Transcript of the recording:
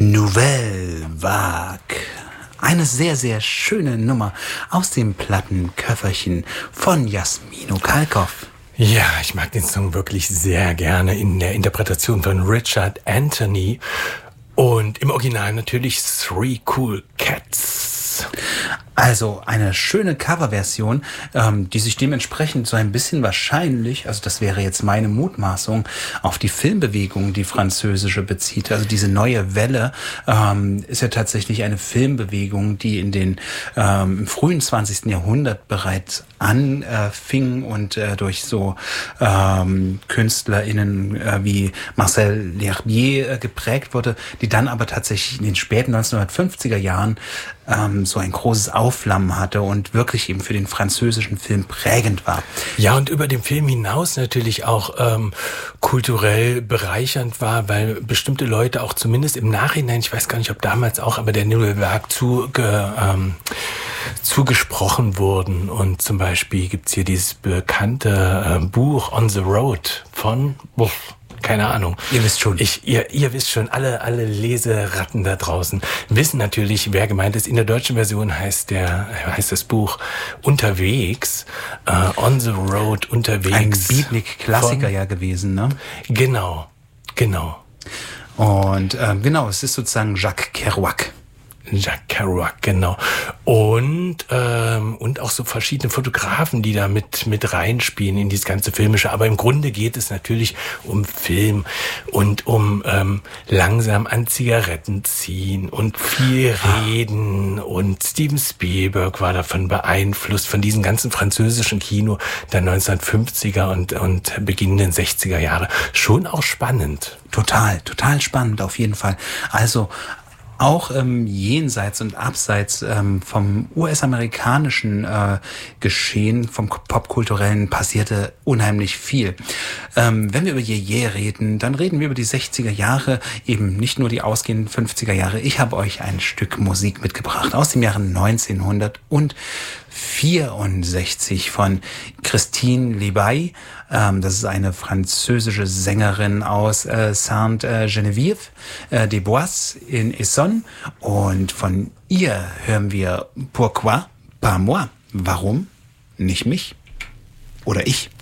Nouvelle Vague. Eine sehr, sehr schöne Nummer aus dem Plattenköfferchen von Jasmino Kalkoff. Ja, ich mag den Song wirklich sehr gerne in der Interpretation von Richard Anthony und im Original natürlich Three Cool Cats. Also eine schöne Coverversion, die sich dementsprechend so ein bisschen wahrscheinlich, also das wäre jetzt meine Mutmaßung, auf die Filmbewegung, die französische, bezieht. Also diese neue Welle ist ja tatsächlich eine Filmbewegung, die in den im frühen 20. Jahrhundert bereits anfing und durch so KünstlerInnen wie Marcel L'Herbier geprägt wurde, die dann aber tatsächlich in den späten 1950er Jahren so ein großes Aufflammen hatte und wirklich eben für den französischen Film prägend war. Ja, und über den Film hinaus natürlich auch kulturell bereichernd war, weil bestimmte Leute auch zumindest im Nachhinein, ich weiß gar nicht, ob damals auch, aber der Nouvelle Vague zugesprochen wurden. Und zum Beispiel gibt's hier dieses bekannte Buch On the Road von... keine Ahnung. Ihr wisst schon. Ihr wisst schon, alle Leseratten da draußen wissen natürlich, wer gemeint ist. In der deutschen Version heißt das Buch Unterwegs, On the Road, Unterwegs. Ein Beatnik-Klassiker ja gewesen, ne? Genau. Und genau, es ist sozusagen Jacques Kerouac. Jacques Kerouac, genau. Und auch so verschiedene Fotografen, die da mit reinspielen in dieses ganze Filmische. Aber im Grunde geht es natürlich um Film und um langsam an Zigaretten ziehen und viel reden. Und Steven Spielberg war davon beeinflusst, von diesem ganzen französischen Kino der 1950er und beginnenden 60er Jahre. Schon auch spannend. Total spannend auf jeden Fall. Also auch jenseits und abseits vom US-amerikanischen Geschehen, vom Popkulturellen passierte unheimlich viel. Wenn wir über Yeye reden, dann reden wir über die 60er Jahre, eben nicht nur die ausgehenden 50er Jahre. Ich habe euch ein Stück Musik mitgebracht aus dem Jahre 1964 von Christine Libaye. Das ist eine französische Sängerin aus Sainte-Geneviève des Bois in Essonne. Und von ihr hören wir Pourquoi pas moi? Warum nicht mich? Oder ich?